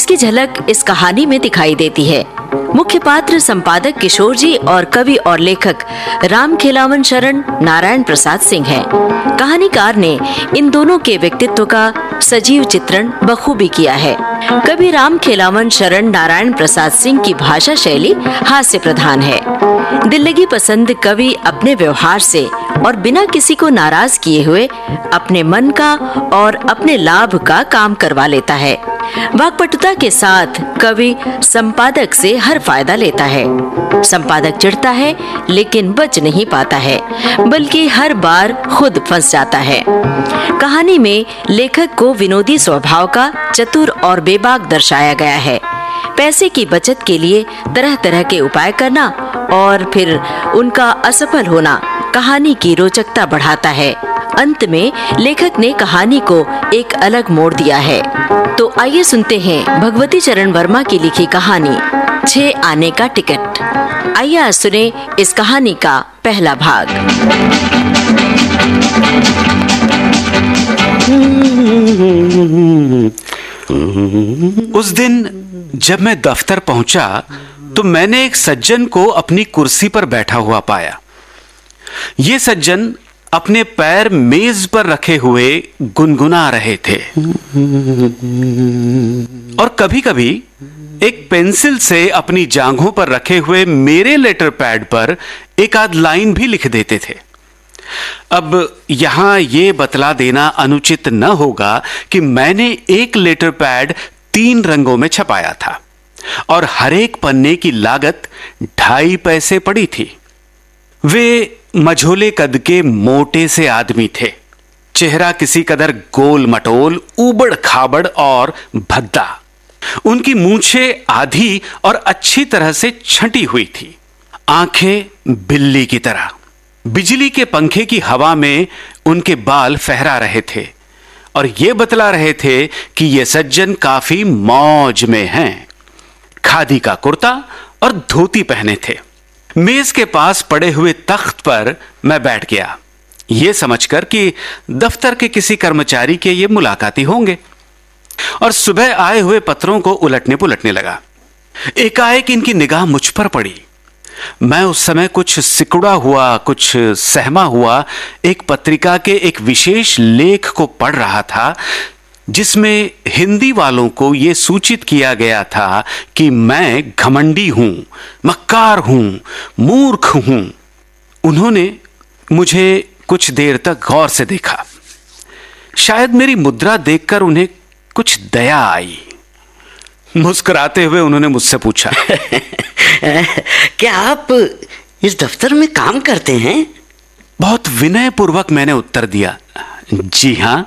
जिसकी झलक इस कहानी में दिखाई देती है। मुख्य पात्र संपादक किशोर जी और कवि और लेखक रामखेलावन शरण नारायण प्रसाद सिंह हैं। कहानीकार ने इन दोनों के व्यक्तित्व का सजीव चित्रण बखूबी किया है। कवि रामखेलावन शरण नारायण प्रसाद सिंह की भाषा शैली हास्य प्रधान है। दिल लगी पसंद कवि अपने व्यवहार से और बिना किसी को नाराज किए हुए अपने मन का और अपने लाभ का काम करवा लेता है। वाक्पटुता के साथ कवि संपादक से हर फायदा लेता है। संपादक चिढ़ता है लेकिन बच नहीं पाता है, बल्कि हर बार खुद फंस जाता है। कहानी में लेखक को विनोदी स्वभाव का चतुर और बेबाक दर्शाया गया है। पैसे की बचत के लिए तरह तरह के उपाय करना और फिर उनका असफल होना कहानी की रोचकता बढ़ाता है। अंत में लेखक ने कहानी को एक अलग मोड़ दिया है। तो आइए सुनते हैं भगवती चरण वर्मा की लिखी कहानी 6 आने का टिकट। आइए आज सुने इस कहानी का पहला भाग। उस दिन जब मैं दफ्तर पहुंचा तो मैंने एक सज्जन को अपनी कुर्सी पर बैठा हुआ पाया। ये सज्जन अपने पैर मेज पर रखे हुए गुनगुना रहे थे और कभी-कभी एक पेंसिल से अपनी जांघों पर रखे हुए मेरे लेटर पैड पर एक आध लाइन भी लिख देते थे। अब यहां ये बतला देना अनुचित न होगा कि मैंने एक लेटर पैड 3 रंगों में छपाया था और हर एक पन्ने की लागत 2.5 पैसे पड़ी थी। वे मझोले कद के मोटे से आदमी थे। चेहरा किसी कदर गोल मटोल, उबड़ खाबड़ और भद्दा। उनकी मूंछें आधी और अच्छी तरह से छंटी हुई थी। आंखें बिल्ली की तरह। बिजली के पंखे की हवा में उनके बाल फहरा रहे थे और ये बतला रहे थे कि ये सज्जन काफी मौज में हैं। खादी का कुर्ता और धोती पहने थे। मेज के पास पड़े हुए तख्त पर मैं बैठ गया, ये समझकर कि दफ्तर के किसी कर्मचारी के ये मुलाकाती होंगे, और सुबह आए हुए पत्रों को उलटने पुलटने लगा। एकाएक इनकी निगाह मुझ पर पड़ी। मैं उस समय कुछ सिकुड़ा हुआ, कुछ सहमा हुआ एक पत्रिका के एक विशेष लेख को पढ़ रहा था जिसमें हिंदी वालों को यह सूचित किया गया था कि मैं घमंडी हूं, मक्कार हूं, मूर्ख हूं। उन्होंने मुझे कुछ देर तक गौर से देखा। शायद मेरी मुद्रा देखकर उन्हें कुछ दया आई। मुस्कुराते हुए उन्होंने मुझसे पूछा, क्या आप इस दफ्तर में काम करते हैं? बहुत विनय पूर्वक मैंने उत्तर दिया, जी हां।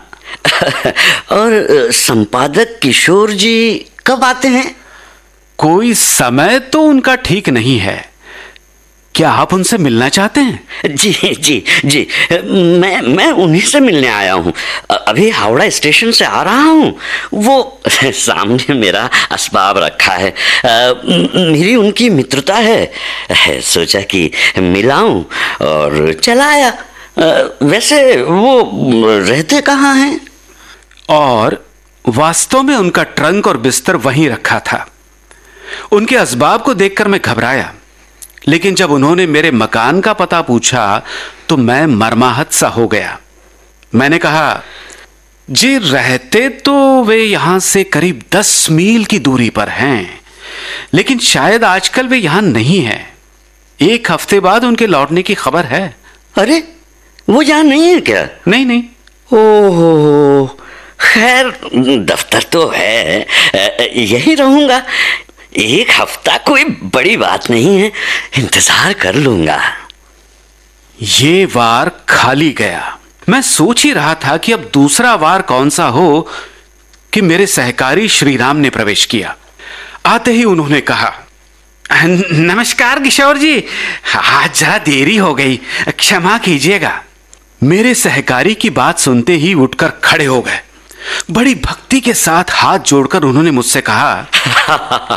और संपादक किशोर जी कब आते हैं? कोई समय तो उनका ठीक नहीं है। क्या आप उनसे मिलना चाहते हैं? जी जी जी, मैं उन्हीं से मिलने आया हूँ। अभी हावड़ा स्टेशन से आ रहा हूँ। वो सामने मेरा असबाब रखा है। मेरी उनकी मित्रता है, सोचा कि मिलाऊं और चला आया। वैसे वो रहते कहाँ हैं? और वास्तव में उनका ट्रंक और बिस्तर वहीं रखा था। उनके असबाब को देखकर मैं घबराया, लेकिन जब उन्होंने मेरे मकान का पता पूछा तो मैं मर्माहत सा हो गया। मैंने कहा, जी रहते तो वे यहां से करीब 10 मील की दूरी पर हैं, लेकिन शायद आजकल वे यहां नहीं हैं। 1 हफ्ते बाद उनके लौटने की खबर है। अरे, वो यहां नहीं है क्या? नहीं नहीं। ओहो, खैर दफ्तर तो है, यही रहूंगा। 1 हफ्ता कोई बड़ी बात नहीं है, इंतजार कर लूंगा। ये वार खाली गया। मैं सोच ही रहा था कि अब दूसरा वार कौन सा हो कि मेरे सहकारी श्रीराम ने प्रवेश किया। आते ही उन्होंने कहा, नमस्कार किशोर जी, आज जरा देरी हो गई, क्षमा कीजिएगा। मेरे सहकारी की बात सुनते ही उठकर खड़े हो गए। बड़ी भक्ति के साथ हाथ जोड़कर उन्होंने मुझसे कहा,